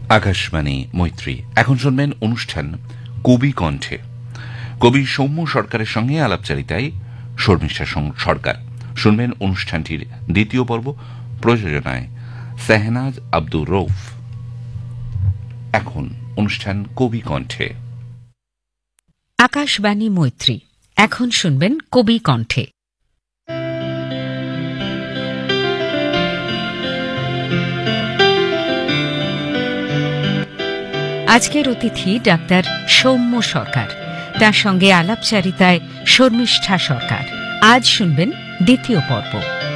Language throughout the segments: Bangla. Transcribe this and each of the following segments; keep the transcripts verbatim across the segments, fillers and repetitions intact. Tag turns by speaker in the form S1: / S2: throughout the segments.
S1: আকাশবাণী মৈত্রী। এখন শুনবেন অনুষ্ঠান কবি কণ্ঠে। কবি সৌম্য সরকারের সঙ্গে আলাপচারিতায় শর্মিষ্ঠা সরকার। শুনবেন অনুষ্ঠানটির দ্বিতীয় পর্ব, প্রযোজনায় শাহনাজ আব্দুর রৌফ। এখন অনুষ্ঠান কবি কণ্ঠে।
S2: আকাশবাণী মৈত্রী। এখন শুনবেন কবি কণ্ঠে। আজকের অতিথি ডাক্তার সৌম্য সরকার, তার সঙ্গে আলাপচারিতায় শর্মিষ্ঠা সরকার। আজ শুনবেন দ্বিতীয় পর্ব।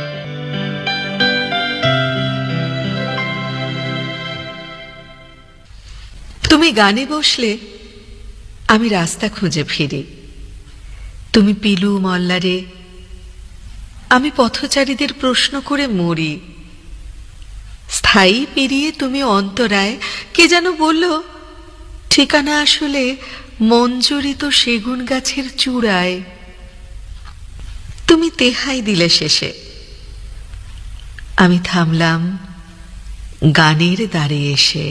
S3: তুমি গানে বসলে আমি রাস্তা খুঁজে ফিরি, তুমি পিলু মল্লারে, আমি পথচারীদের প্রশ্ন করে মরি। স্থায়ী পেরিয়ে তুমি অন্তরায়, কে যেন বলল ঠিকানা আসলে মঞ্জুরিত সেগুন গাছের চূড়ায়। তুমি তেহাই দিলে শেষে, আমি থামলাম গানের দ্বারে এসে।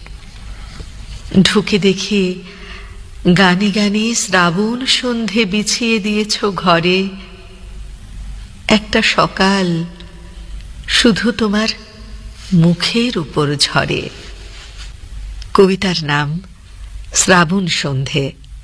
S3: ঢুকে দেখি গানে গানে শ্রাবণ সন্ধে বিছিয়ে দিয়েছ ঘরে। একটা সকাল শুধু তোমার মুখের উপর ঝরে। কবিতার নাম শ্রাবণ সন্ধে।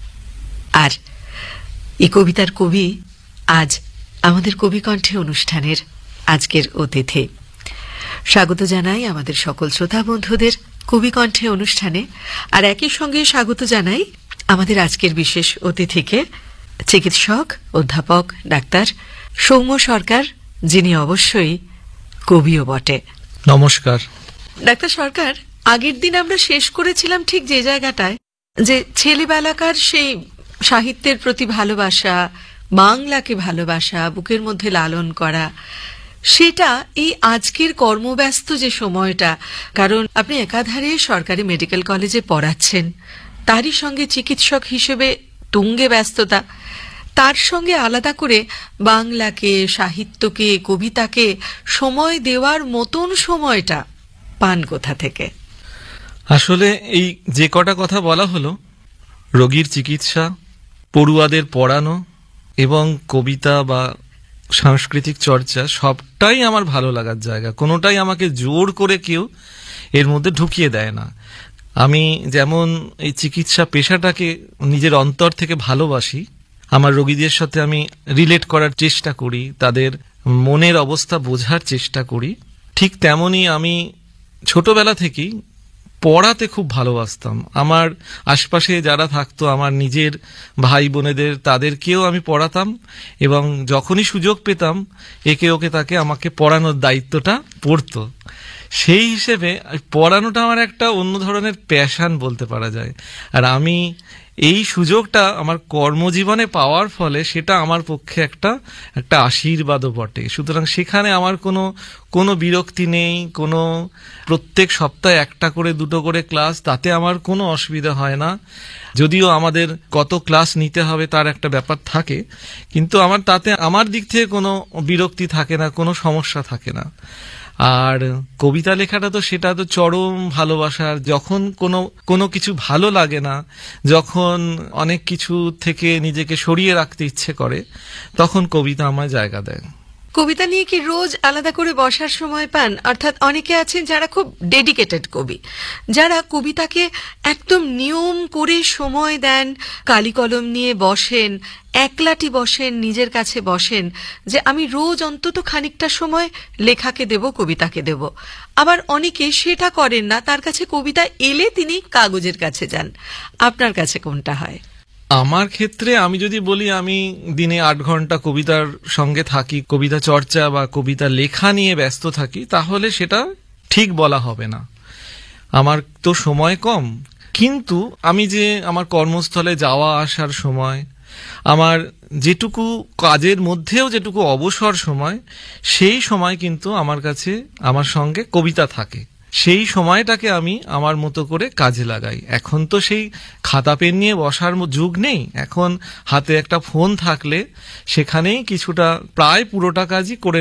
S3: আর এই কবিতার কবি আজ আমাদের কবি কণ্ঠে অনুষ্ঠানের আজকের অতিথি। স্বাগত জানাই আমাদের সকল শ্রোতা বন্ধুদের কবি কণ্ঠে অনুষ্ঠানে। আর একই সঙ্গে স্বাগত জানাই আমাদের আজকের বিশেষ অতিথিকে, চিকিৎসক অধ্যাপক ডাক্তার সৌম্য সরকার, যিনি অবশ্যই কবিও বটে।
S4: নমস্কার
S3: ডাক্তার সরকার। আগের দিন আমরা শেষ করেছিলাম ঠিক যে জায়গাটায়, যে ছেলেবেলাকার সেই সাহিত্যের প্রতি ভালোবাসা, বাংলাকে ভালোবাসা, বুকের মধ্যে লালন করা, সেটা এই আজকের কর্মব্যস্ত যে সময়টা, কারণ আপনি একাধারে সরকারি মেডিকেল কলেজে পড়াচ্ছেন, তারই সঙ্গে চিকিৎসক হিসেবে তুঙ্গে ব্যস্ততা, তার সঙ্গে আলাদা করে বাংলাকে, সাহিত্যকে, কবিতাকে সময় দেওয়ার মতন সময়টা পান কোথা থেকে?
S4: আসলে এই যে কটা কথা বলা হলো, রোগীর চিকিৎসা, পড়ুয়াদের পড়ানো এবং কবিতা বা সাংস্কৃতিক চর্চা, সবটাই আমার ভালো লাগার জায়গা। কোনোটাই আমাকে জোর করে কেউ এর মধ্যে ঢুকিয়ে দেয় না। আমি যেমন এই চিকিৎসা পেশাটাকে নিজের অন্তর থেকে ভালোবাসি, আমার রোগীদের সাথে আমি রিলেট করার চেষ্টা করি, তাদের মনের অবস্থা বোঝার চেষ্টা করি, ঠিক তেমনই আমি ছোটবেলা থেকেই পড়াতে খুব ভালোবাসতাম। আমার আশপাশে যারা থাকতো, আমার নিজের ভাই বোনেদের, তাদেরকেও আমি পড়াতাম এবং যখনই সুযোগ পেতাম একে ওকে তাকে আমাকে পড়ানোর দায়িত্বটা পড়তো। সেই হিসেবে পড়ানোটা আমার একটা অন্য ধরনের প্যাশন বলতে পারা যায়। আর আমি এই সুযোগটা আমার কর্মজীবনে পাওয়ার ফলে সেটা আমার পক্ষে একটা একটা আশীর্বাদও বটে। সুতরাং সেখানে আমার কোনো কোনো বিরক্তি নেই, কোনো প্রত্যেক সপ্তাহে একটা করে দুটো করে ক্লাস, তাতে আমার কোনো অসুবিধা হয় না। যদিও আমাদের কত ক্লাস নিতে হবে তার একটা ব্যাপার থাকে, কিন্তু আমার তাতে আমার দিক থেকে কোনো বিরক্তি থাকে না, কোনো সমস্যা থাকে না। আর কবিতা লেখাটা তো সেটা তো চরম ভালোবাসার। যখন কোনো কোনো কিছু ভালো লাগে না, যখন অনেক কিছু থেকে নিজেকে সরিয়ে রাখতে ইচ্ছে করে, তখন কবিতা আমায় জায়গা দেয়।
S3: কবিতা নিয়ে কি রোজ আলাদা করে বসার সময় পান? অর্থাৎ অনেকে আছেন যারা খুব ডেডিকেটেড কবি, যারা কবিতাকে একদম নিয়ম করে সময় দেন, কালি কলম নিয়ে বসেন, একলাটি বসেন, নিজের কাছে বসেন, যে আমি রোজ অন্তত খানিকটা সময় লেখাকে দেব, কবিতাকে দেব। আবার অনেকে সেটা করেন না, তার কাছে কবিতা এলে তিনি কাগজের কাছে যান। আপনার কাছে কোনটা হয়?
S4: আমার ক্ষেত্রে আমি যদি বলি, আমি দিনে আট ঘন্টা কবিতার সঙ্গে থাকি, কবিতা চর্চা বা কবিতা লেখা নিয়ে ব্যস্ত থাকি, তাহলে সেটা ঠিক বলা হবে না। আমার তো সময় কম, কিন্তু আমি যে আমার কর্মস্থলে যাওয়া আসার সময়, আমার যেটুকু কাজের মধ্যেও যেটুকু অবসর সময়, সেই সময় কিন্তু আমার কাছে আমার সঙ্গে কবিতা থাকে। সেই সময়টাকে আমি আমার মতো করে কাজে লাগাই। এখন তো সেই খাতা পেন নিয়ে বসার যুগ নেই, এখন হাতে একটা ফোন থাকলে সেখানেই কিছুটা প্রায় পুরোটা কাজই করে